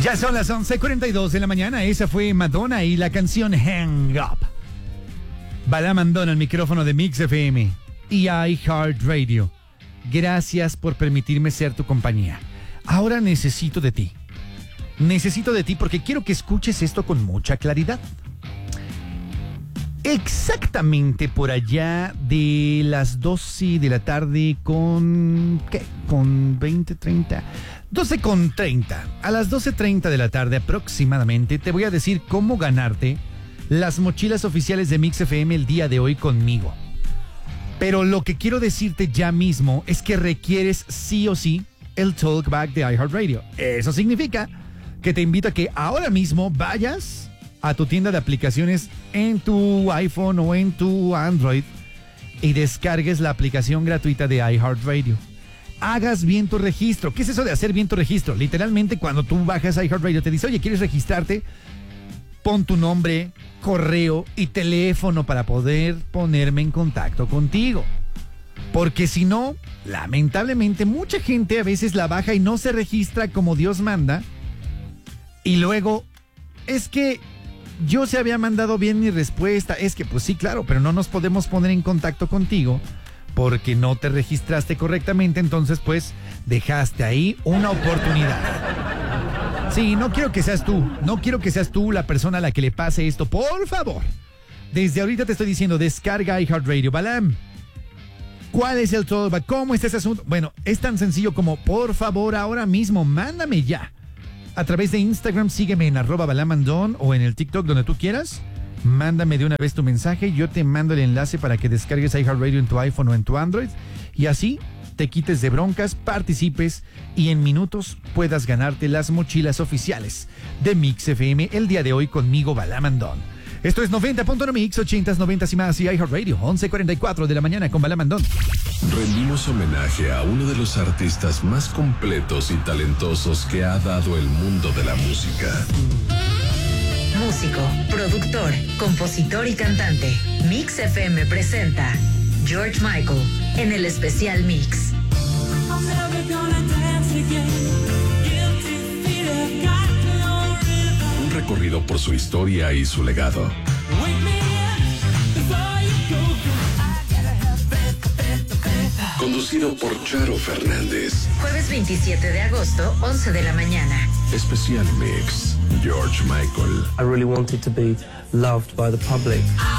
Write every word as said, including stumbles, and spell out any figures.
Ya son las once cuarenta y dos de la mañana. Esa fue Madonna y la canción Hang Up. Bala Mandona, el micrófono de Mix F M y iHeartRadio. Gracias por permitirme ser tu compañía. Ahora necesito de ti. Necesito de ti porque quiero que escuches esto con mucha claridad. Exactamente por allá de las doce de la tarde con... ¿qué? Con veinte, treinta... doce con treinta. A las doce treinta de la tarde aproximadamente te voy a decir cómo ganarte las mochilas oficiales de Mix F M el día de hoy conmigo. Pero lo que quiero decirte ya mismo es que requieres sí o sí el Talkback de iHeartRadio. Eso significa que te invito a que ahora mismo vayas a tu tienda de aplicaciones en tu iPhone o en tu Android y descargues la aplicación gratuita de iHeartRadio. Hagas bien tu registro. ¿Qué es eso de hacer bien tu registro? Literalmente, cuando tú bajas a iHeartRadio, te dice, oye, ¿quieres registrarte? Pon tu nombre, correo y teléfono para poder ponerme en contacto contigo. Porque si no, lamentablemente, mucha gente a veces la baja y no se registra como Dios manda. Y luego, es que yo se había mandado bien mi respuesta. Es que, pues sí, claro, pero no nos podemos poner en contacto contigo porque no te registraste correctamente, entonces pues dejaste ahí una oportunidad. Sí, no quiero que seas tú, no quiero que seas tú la persona a la que le pase esto, por favor. Desde ahorita te estoy diciendo, descarga iHeartRadio. Balam, ¿cuál es el talkback? ¿Cómo está ese asunto? Bueno, es tan sencillo como, por favor, ahora mismo, mándame ya. A través de Instagram, sígueme en arroba balamandón o en el TikTok, donde tú quieras. Mándame de una vez tu mensaje, yo te mando el enlace para que descargues iHeartRadio en tu iPhone o en tu Android y así te quites de broncas, participes y en minutos puedas ganarte las mochilas oficiales de Mix F M el día de hoy conmigo, Bala Mandón. Esto es noventa punto nueve Mix, ochentas, noventas y más y iHeartRadio, once cuarenta y cuatro de la mañana con Bala Mandón. Rendimos homenaje a uno de los artistas más completos y talentosos que ha dado el mundo de la música. Músico, productor, compositor y cantante. Mix F M presenta George Michael en el especial Mix. Un recorrido por su historia y su legado. Conducido por Charo Fernández. Jueves veintisiete de agosto, once de la mañana. Especial Mix, George Michael. I really wanted to be loved by the public.